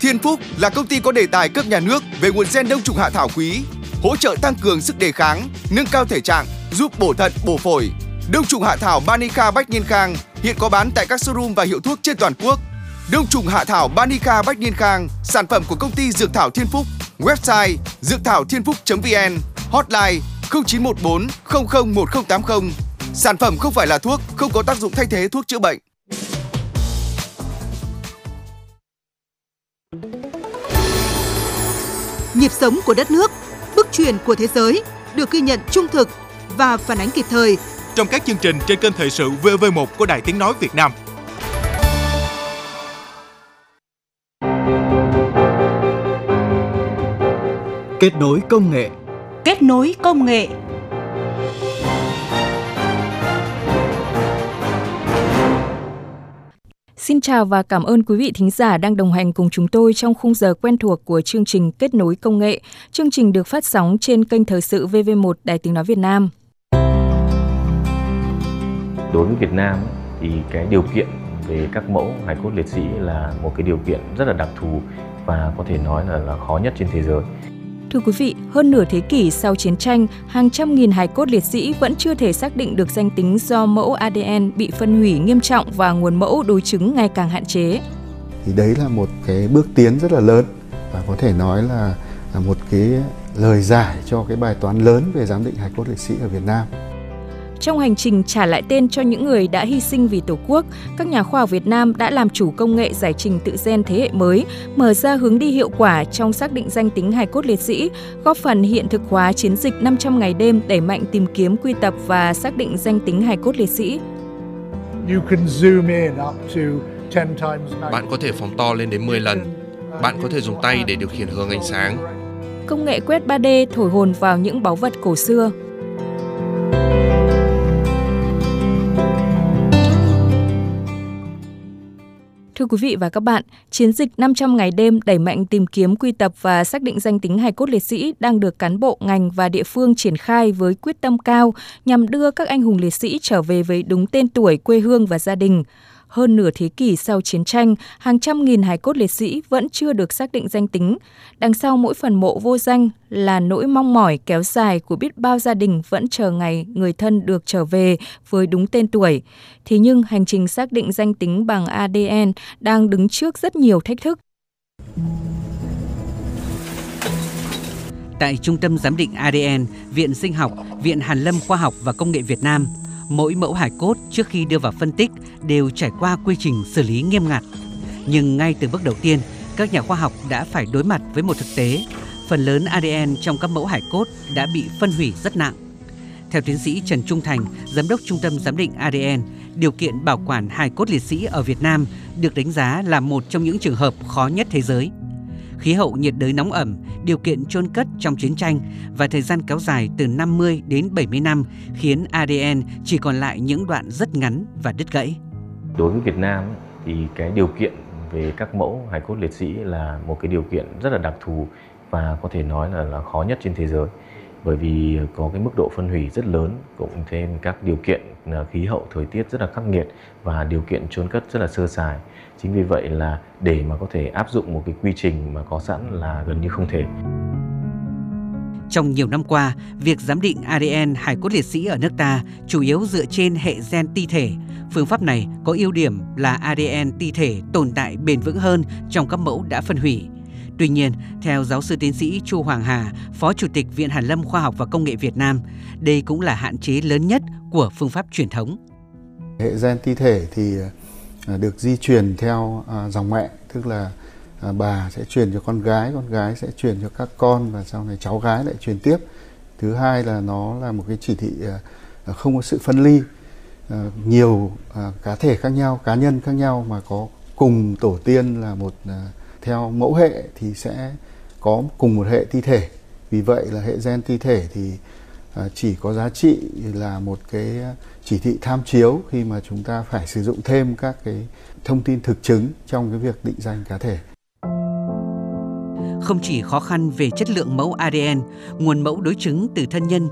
Thiên Phúc là công ty có đề tài cấp nhà nước về nguồn gen đông trùng hạ thảo quý, hỗ trợ tăng cường sức đề kháng, nâng cao thể trạng, giúp bổ thận, bổ phổi. Đông trùng hạ thảo Banica Bách Niên Khang hiện có bán tại các showroom và hiệu thuốc trên toàn quốc. Đông trùng hạ thảo Banica Bách Niên Khang, sản phẩm của công ty Dược thảo Thiên Phúc. Website dược thảo thiên phúc.vn, hotline 0914 001080. Sản phẩm không phải là thuốc, không có tác dụng thay thế thuốc chữa bệnh. Nhịp sống của đất nước, bước chuyển của thế giới được ghi nhận trung thực và phản ánh kịp thời trong các chương trình trên kênh Thời sự VV1 của Đài Tiếng nói Việt Nam. Kết nối công nghệ. Kết nối công nghệ. Xin chào và cảm ơn quý vị thính giả đang đồng hành cùng chúng tôi trong khung giờ quen thuộc của chương trình Kết nối công nghệ. Chương trình được phát sóng trên kênh Thời sự VV1 Đài Tiếng nói Việt Nam. Đối với Việt Nam thì cái điều kiện về các mẫu hài cốt liệt sĩ là một cái điều kiện rất là đặc thù và có thể nói là khó nhất trên thế giới. Thưa quý vị, hơn nửa thế kỷ sau chiến tranh, hàng trăm nghìn hài cốt liệt sĩ vẫn chưa thể xác định được danh tính do mẫu ADN bị phân hủy nghiêm trọng và nguồn mẫu đối chứng ngày càng hạn chế. Thì đấy là một cái bước tiến rất là lớn và có thể nói là một cái lời giải cho cái bài toán lớn về giám định hài cốt liệt sĩ ở Việt Nam. Trong hành trình trả lại tên cho những người đã hy sinh vì Tổ quốc, các nhà khoa học Việt Nam đã làm chủ công nghệ giải trình tự gen thế hệ mới, mở ra hướng đi hiệu quả trong xác định danh tính hài cốt liệt sĩ, góp phần hiện thực hóa chiến dịch 500 ngày đêm đẩy mạnh tìm kiếm, quy tập và xác định danh tính hài cốt liệt sĩ. Bạn có thể phóng to lên đến 10 lần. Bạn có thể dùng tay để điều khiển hướng ánh sáng. Công nghệ quét 3D thổi hồn vào những báu vật cổ xưa. Thưa quý vị và các bạn, chiến dịch 500 ngày đêm đẩy mạnh tìm kiếm, quy tập và xác định danh tính hài cốt liệt sĩ đang được cán bộ, ngành và địa phương triển khai với quyết tâm cao nhằm đưa các anh hùng liệt sĩ trở về với đúng tên tuổi, quê hương và gia đình. Hơn nửa thế kỷ sau chiến tranh, hàng trăm nghìn hài cốt liệt sĩ vẫn chưa được xác định danh tính. Đằng sau mỗi phần mộ vô danh là nỗi mong mỏi kéo dài của biết bao gia đình vẫn chờ ngày người thân được trở về với đúng tên tuổi. Thế nhưng hành trình xác định danh tính bằng ADN đang đứng trước rất nhiều thách thức. Tại Trung tâm Giám định ADN, Viện Sinh học, Viện Hàn lâm Khoa học và Công nghệ Việt Nam, mỗi mẫu hài cốt trước khi đưa vào phân tích đều trải qua quy trình xử lý nghiêm ngặt. Nhưng ngay từ bước đầu tiên, các nhà khoa học đã phải đối mặt với một thực tế. Phần lớn ADN trong các mẫu hài cốt đã bị phân hủy rất nặng. Theo tiến sĩ Trần Trung Thành, Giám đốc Trung tâm Giám định ADN, điều kiện bảo quản hài cốt liệt sĩ ở Việt Nam được đánh giá là một trong những trường hợp khó nhất thế giới. Khí hậu nhiệt đới nóng ẩm, điều kiện chôn cất trong chiến tranh và thời gian kéo dài từ 50 đến 70 năm khiến ADN chỉ còn lại những đoạn rất ngắn và đứt gãy. Đối với Việt Nam thì cái điều kiện về các mẫu hài cốt liệt sĩ là một cái điều kiện rất là đặc thù và có thể nói là khó nhất trên thế giới. Bởi vì có cái mức độ phân hủy rất lớn, cộng thêm các điều kiện khí hậu thời tiết rất là khắc nghiệt và điều kiện chôn cất rất là sơ sài. Chính vì vậy là để mà có thể áp dụng một cái quy trình mà có sẵn là gần như không thể. Trong nhiều năm qua, việc giám định ADN hài cốt liệt sĩ ở nước ta chủ yếu dựa trên hệ gen ti thể. Phương pháp này có ưu điểm là ADN ti thể tồn tại bền vững hơn trong các mẫu đã phân hủy. Tuy nhiên, theo giáo sư tiến sĩ Chu Hoàng Hà, Phó Chủ tịch Viện Hàn lâm Khoa học và Công nghệ Việt Nam, đây cũng là hạn chế lớn nhất của phương pháp truyền thống. Hệ gen ti thể thì được di truyền theo dòng mẹ, tức là bà sẽ truyền cho con gái sẽ truyền cho các con và sau này cháu gái lại truyền tiếp. Thứ hai là nó là một cái chỉ thị không có sự phân ly, nhiều cá thể khác nhau, cá nhân khác nhau mà có cùng tổ tiên là một theo mẫu hệ thì sẽ có cùng một hệ ti thể. Vì vậy là hệ gen ti thể thì chỉ có giá trị là một cái chỉ thị tham chiếu khi mà chúng ta phải sử dụng thêm các cái thông tin thực chứng trong cái việc định danh cá thể. Không chỉ khó khăn về chất lượng mẫu ADN, nguồn mẫu đối chứng từ thân nhân